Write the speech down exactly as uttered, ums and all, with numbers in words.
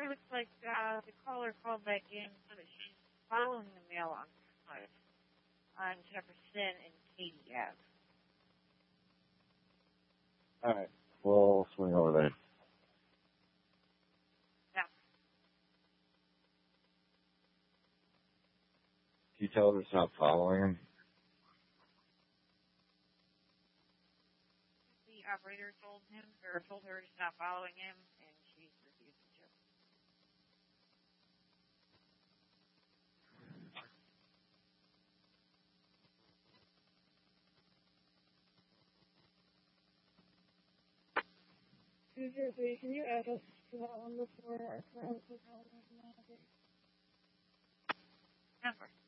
looks like uh, the caller called back in so that she's following the mail on Christmas on Jefferson and Katy Ave. All right. We'll swing over there. Yeah. Can you tell her to stop following him? The operator told him, or told her to stop following him, and she's refusing to. two zero three, can you add us to that one before our current hotel manager? Number.